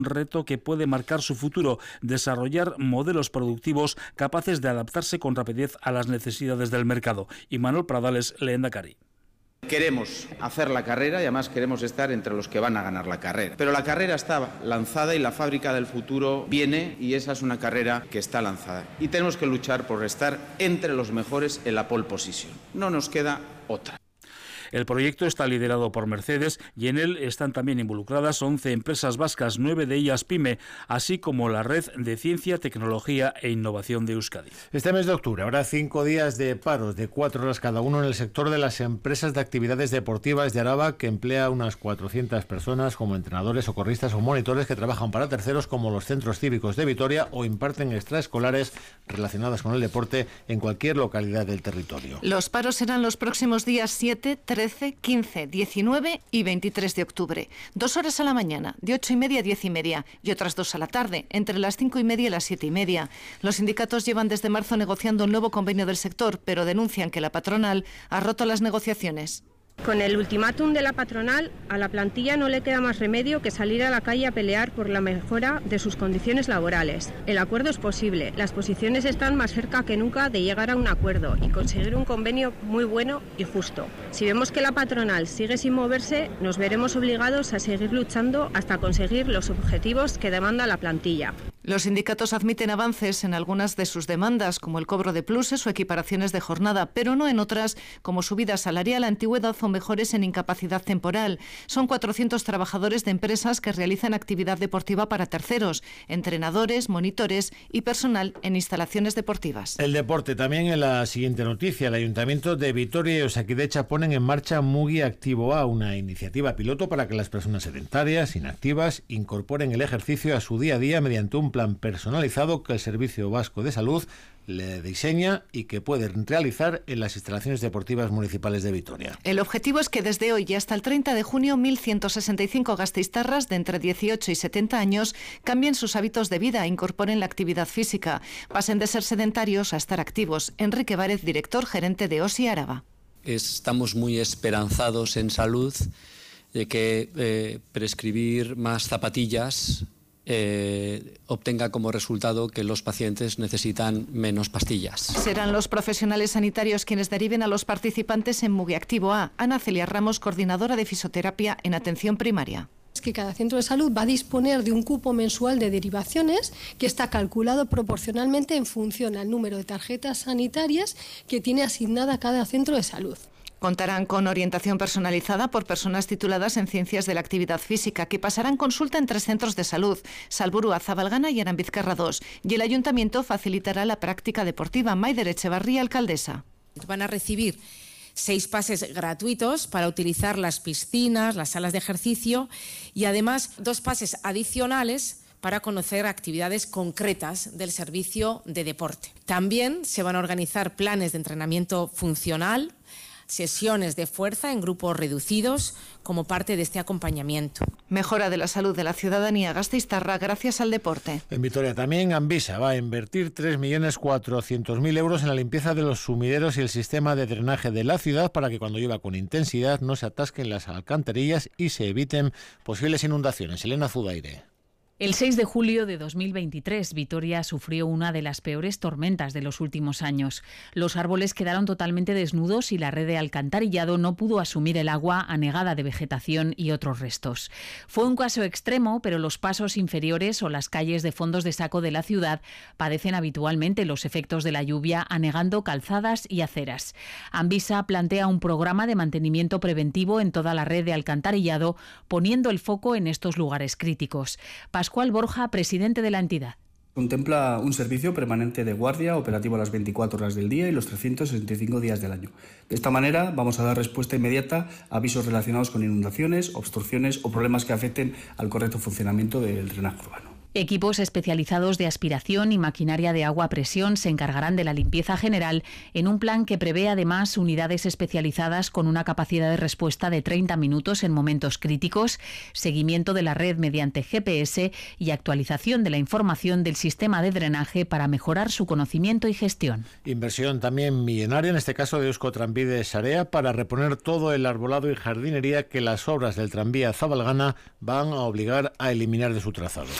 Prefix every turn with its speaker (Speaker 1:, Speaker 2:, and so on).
Speaker 1: reto que puede marcar su futuro, desarrollar modelos productivos capaces de adaptarse con rapidez a las necesidades del mercado. Imanol Pradales, Lehendakari.
Speaker 2: Queremos hacer la carrera y además queremos estar entre los que van a ganar la carrera. Pero la carrera está lanzada y la fábrica del futuro viene, y esa es una carrera que está lanzada. Y tenemos que luchar por estar entre los mejores en la pole position. No nos queda otra.
Speaker 1: El proyecto está liderado por Mercedes y en él están también involucradas 11 empresas vascas, 9 de ellas PYME, así como la Red de Ciencia, Tecnología e Innovación de Euskadi.
Speaker 3: Este mes de octubre habrá 5 días de paros de 4 horas cada uno en el sector de las empresas de actividades deportivas de Araba, que emplea unas 400 personas como entrenadores, socorristas o monitores que trabajan para terceros como los centros cívicos de Vitoria o imparten extraescolares relacionadas con el deporte en cualquier localidad del territorio.
Speaker 4: Los paros serán los próximos días 7, 13, 15, 19 y 23 de octubre. 2 horas a la mañana, de 8:30 a 10:30, y otras 2 a la tarde, entre las 5:30 y las 7:30. Los sindicatos llevan desde marzo negociando un nuevo convenio del sector, pero denuncian que la patronal ha roto las negociaciones.
Speaker 5: Con el ultimátum de la patronal, a la plantilla no le queda más remedio que salir a la calle a pelear por la mejora de sus condiciones laborales. El acuerdo es posible, las posiciones están más cerca que nunca de llegar a un acuerdo y conseguir un convenio muy bueno y justo. Si vemos que la patronal sigue sin moverse, nos veremos obligados a seguir luchando hasta conseguir los objetivos que demanda la plantilla.
Speaker 4: Los sindicatos admiten avances en algunas de sus demandas, como el cobro de pluses o equiparaciones de jornada, pero no en otras, como subida salarial, antigüedad o mejores en incapacidad temporal. Son 400 trabajadores de empresas que realizan actividad deportiva para terceros, entrenadores, monitores y personal en instalaciones deportivas.
Speaker 3: El deporte también en la siguiente noticia. El Ayuntamiento de Vitoria y Osakidecha ponen en marcha Mugi Activo A, una iniciativa piloto para que las personas sedentarias, inactivas, incorporen el ejercicio a su día a día mediante un plan personalizado que el Servicio Vasco de Salud le diseña y que pueden realizar en las instalaciones deportivas municipales de Vitoria.
Speaker 4: El objetivo es que desde hoy y hasta el 30 de junio 1.165 gasteiztarras de entre 18 y 70 años cambien sus hábitos de vida e incorporen la actividad física. Pasen de ser sedentarios a estar activos. Enrique Várez, director gerente de OSI Araba.
Speaker 6: Estamos muy esperanzados en salud de que prescribir más zapatillas obtenga como resultado que los pacientes necesitan menos pastillas.
Speaker 4: Serán los profesionales sanitarios quienes deriven a los participantes en Mugi Activo A. Ana Celia Ramos, coordinadora de fisioterapia en atención primaria.
Speaker 7: Es que cada centro de salud va a disponer de un cupo mensual de derivaciones que está calculado proporcionalmente en función al número de tarjetas sanitarias que tiene asignada cada centro de salud.
Speaker 4: Contarán con orientación personalizada por personas tituladas en Ciencias de la Actividad Física, que pasarán consulta en 3 centros de salud, Salburua, Zabalgana y Aranbizkarra 2, y el Ayuntamiento facilitará la práctica deportiva. Maider Echevarría, alcaldesa.
Speaker 8: Van a recibir 6 pases gratuitos para utilizar las piscinas, las salas de ejercicio y además 2 pases adicionales para conocer actividades concretas del servicio de deporte. También se van a organizar planes de entrenamiento funcional, sesiones de fuerza en grupos reducidos como parte de este acompañamiento.
Speaker 4: Mejora de la salud de la ciudadanía gasteiztarra gracias al deporte.
Speaker 3: En Vitoria también Anvisa va a invertir 3.400.000 euros en la limpieza de los sumideros y el sistema de drenaje de la ciudad para que cuando llueva con intensidad no se atasquen las alcantarillas y se eviten posibles inundaciones. Elena Zudaire.
Speaker 9: El 6 de julio de 2023, Vitoria sufrió una de las peores tormentas de los últimos años. Los árboles quedaron totalmente desnudos y la red de alcantarillado no pudo asumir el agua anegada de vegetación y otros restos. Fue un caso extremo, pero los pasos inferiores o las calles de fondos de saco de la ciudad padecen habitualmente los efectos de la lluvia anegando calzadas y aceras. Anvisa plantea un programa de mantenimiento preventivo en toda la red de alcantarillado, poniendo el foco en estos lugares críticos. Pascual Borja, presidente de la entidad.
Speaker 10: Contempla un servicio permanente de guardia operativo a las 24 horas del día y los 365 días del año. De esta manera vamos a dar respuesta inmediata a avisos relacionados con inundaciones, obstrucciones o problemas que afecten al correcto funcionamiento del drenaje urbano.
Speaker 9: Equipos especializados de aspiración y maquinaria de agua a presión se encargarán de la limpieza general en un plan que prevé además unidades especializadas con una capacidad de respuesta de 30 minutos en momentos críticos, seguimiento de la red mediante GPS y actualización de la información del sistema de drenaje para mejorar su conocimiento y gestión.
Speaker 3: Inversión también millonaria, en este caso de Euskotranbide Sarea, para reponer todo el arbolado y jardinería que las obras del tranvía Zabalgana van a obligar a eliminar de su trazado.